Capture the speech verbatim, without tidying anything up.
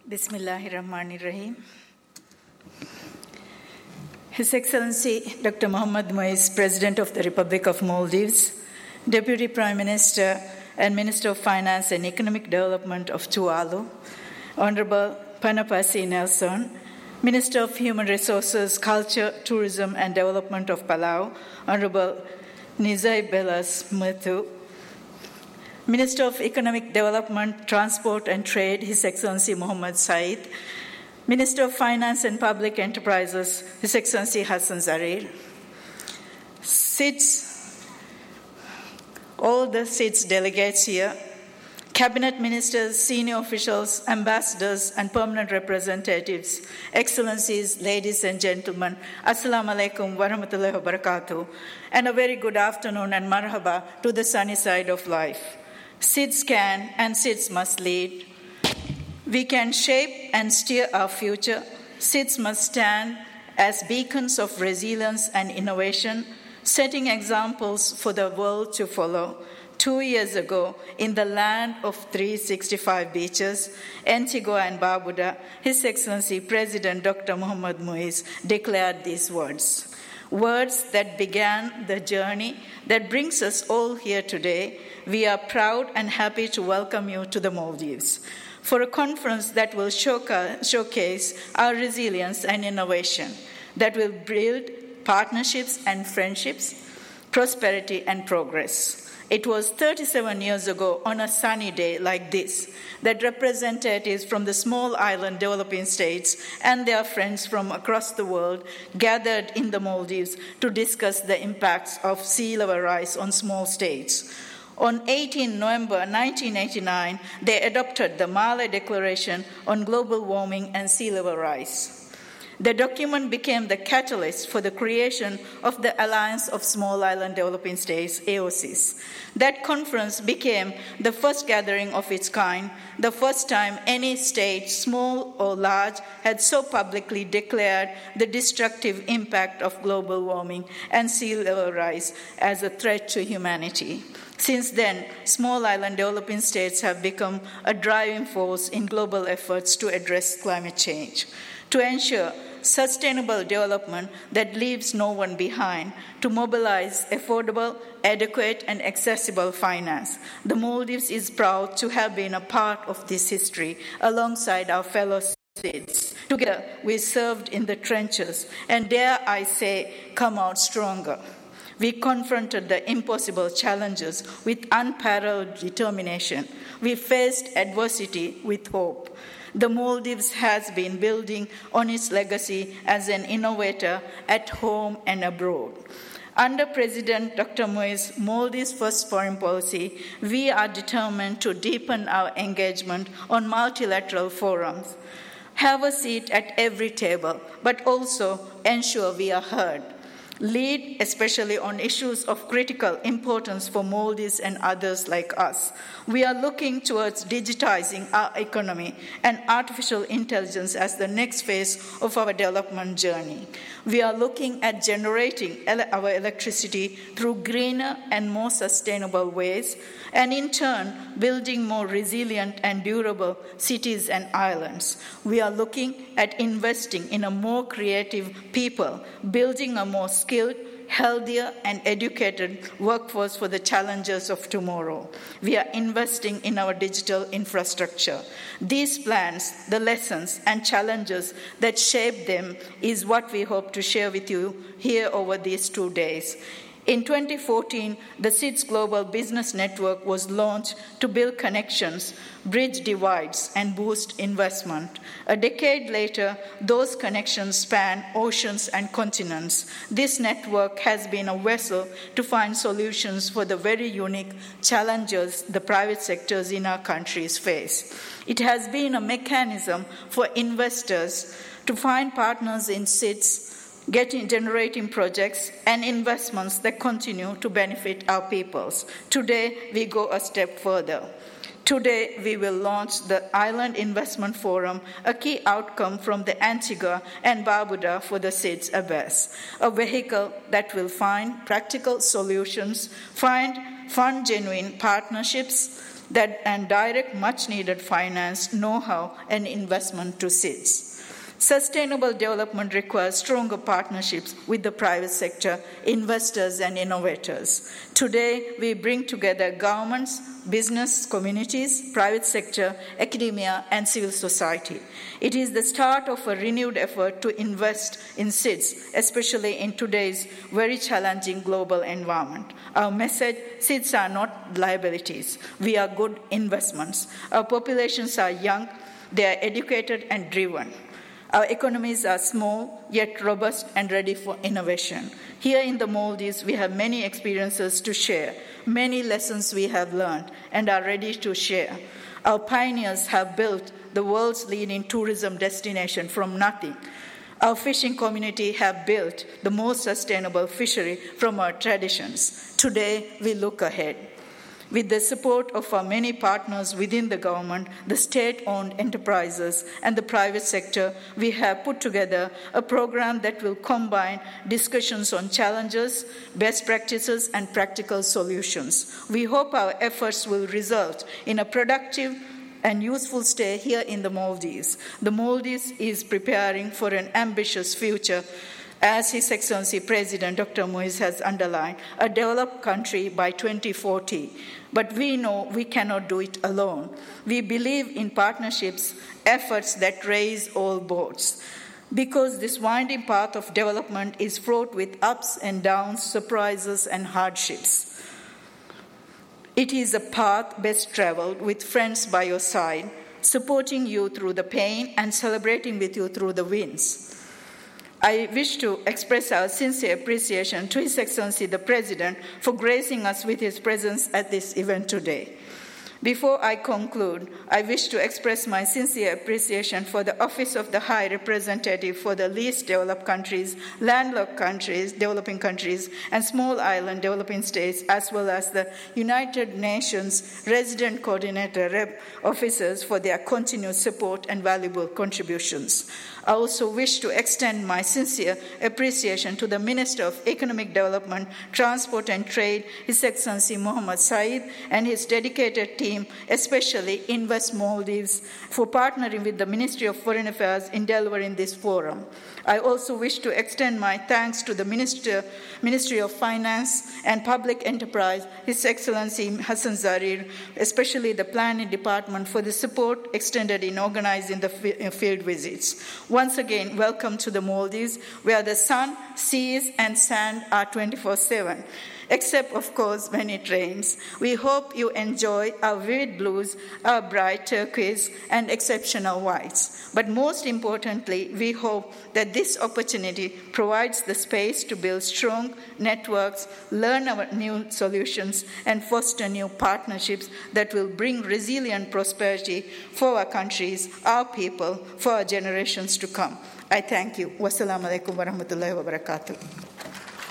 Bismillahirrahmanirrahim. His Excellency Doctor Mohammad Muiz, President of the Republic of Maldives, Deputy Prime Minister and Minister of Finance and Economic Development of Tuvalu, Honorable Panapasi Nelson, Minister of Human Resources, Culture, Tourism and Development of Palau, Honorable Nizai Belas Muthu, Minister of Economic Development, Transport and Trade, His Excellency Mohammad Said, Minister of Finance and Public Enterprises, His Excellency Hassan Zarir, S I D S, all the S I D S delegates here, Cabinet Ministers, senior officials, ambassadors, and permanent representatives, Excellencies, ladies and gentlemen, Assalamu alaikum wa rahmatullahi wa barakatuh, and a very good afternoon and marhaba to the sunny side of life. S I D S can and S I D S must lead. We can shape and steer our future. S I D S must stand as beacons of resilience and innovation, setting examples for the world to follow. Two years ago, in the land of three hundred sixty-five beaches, Antigua and Barbuda, His Excellency President Doctor Mohammad Muiz declared these words. Words that began the journey that brings us all here today. We are proud and happy to welcome you to the Maldives for a conference that will showcase our resilience and innovation, that will build partnerships and friendships, prosperity and progress. It was thirty-seven years ago on a sunny day like this that representatives from the small island developing states and their friends from across the world gathered in the Maldives to discuss the impacts of sea level rise on small states. On the eighteenth of November nineteen eighty-nine, they adopted the Malé Declaration on Global Warming and Sea Level Rise. The document became the catalyst for the creation of the Alliance of Small Island Developing States, A O C I S. That conference became the first gathering of its kind, the first time any state, small or large, had so publicly declared the destructive impact of global warming and sea level rise as a threat to humanity. Since then, small island developing states have become a driving force in global efforts to address climate change. To ensure sustainable development that leaves no one behind, to mobilize affordable, adequate, and accessible finance. The Maldives is proud to have been a part of this history alongside our fellow states. Together, we served in the trenches, and dare I say, come out stronger. We confronted the impossible challenges with unparalleled determination. We faced adversity with hope. The Maldives has been building on its legacy as an innovator at home and abroad. Under President Doctor Muiz's Maldives First foreign policy, we are determined to deepen our engagement on multilateral forums, have a seat at every table, but also ensure we are heard. Lead, especially on issues of critical importance for Maldives and others like us. We are looking towards digitizing our economy and artificial intelligence as the next phase of our development journey. We are looking at generating our electricity through greener and more sustainable ways, and in turn, building more resilient and durable cities and islands. We are looking at investing in a more creative people, building a more skilled, healthier, and educated workforce for the challenges of tomorrow. We are investing in our digital infrastructure. These plans, the lessons and challenges that shape them is what we hope to share with you here over these two days. In twenty fourteen, the S I D S Global Business Network was launched to build connections, bridge divides, and boost investment. A decade later, those connections span oceans and continents. This network has been a vessel to find solutions for the very unique challenges the private sectors in our countries face. It has been a mechanism for investors to find partners in S I D S, getting generating projects and investments that continue to benefit our peoples. Today, we go a step further. Today, we will launch the Island Investment Forum, a key outcome from the Antigua and Barbuda for the S I D S A B E S, a vehicle that will find practical solutions, find fund genuine partnerships, that, and direct much-needed finance, know-how, and investment to SIDS. Sustainable development requires stronger partnerships with the private sector, investors, and innovators. Today, we bring together governments, business communities, private sector, academia, and civil society. It is the start of a renewed effort to invest in SIDS, especially in today's very challenging global environment. Our message, SIDS are not liabilities. We are good investments. Our populations are young, they are educated and driven. Our economies are small, yet robust and ready for innovation. Here in the Maldives, we have many experiences to share, many lessons we have learned and are ready to share. Our pioneers have built the world's leading tourism destination from nothing. Our fishing community have built the most sustainable fishery from our traditions. Today, we look ahead. With the support of our many partners within the government, the state-owned enterprises, and the private sector, we have put together a program that will combine discussions on challenges, best practices, and practical solutions. We hope our efforts will result in a productive and useful stay here in the Maldives. The Maldives is preparing for an ambitious future, as His Excellency President Doctor Moise has underlined, a developed country by twenty forty. But we know we cannot do it alone. We believe in partnerships, efforts that raise all boats. Because this winding path of development is fraught with ups and downs, surprises and hardships. It is a path best traveled with friends by your side, supporting you through the pain and celebrating with you through the wins. I wish to express our sincere appreciation to His Excellency the President for gracing us with his presence at this event today. Before I conclude, I wish to express my sincere appreciation for the Office of the High Representative for the Least Developed Countries, Landlocked Countries, Developing Countries, and Small Island Developing States, as well as the United Nations Resident Coordinator Rep officers for their continued support and valuable contributions. I also wish to extend my sincere appreciation to the Minister of Economic Development, Transport and Trade, His Excellency Mohammad Saeed, and his dedicated team, especially Invest Maldives, for partnering with the Ministry of Foreign Affairs in delivering this forum. I also wish to extend my thanks to the Minister, Ministry of Finance and Public Enterprise, His Excellency Hassan Zarir, especially the Planning Department, for the support extended in organizing the field visits. Once again, welcome to the Maldives, where the sun, seas, and sand are twenty-four seven. Except, of course, when it rains. We hope you enjoy our vivid blues, our bright turquoise, and exceptional whites. But most importantly, we hope that this opportunity provides the space to build strong networks, learn our new solutions, and foster new partnerships that will bring resilient prosperity for our countries, our people, for our generations to come. I thank you. Wassalamu alaikum wa rahmatullahi wa barakatuh.